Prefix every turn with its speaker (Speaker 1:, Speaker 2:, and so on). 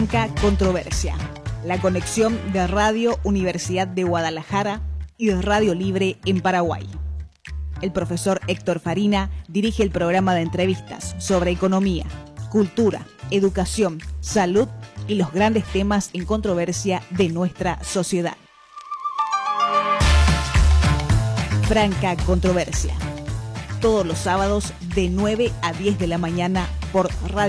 Speaker 1: Franca Controversia, la conexión de Radio Universidad de Guadalajara y Radio Libre en Paraguay. El profesor Héctor Farina dirige el programa de entrevistas sobre economía, cultura, educación, salud y los grandes temas en controversia de nuestra sociedad. Franca Controversia, todos los sábados de 9 a 10 de la mañana por Radio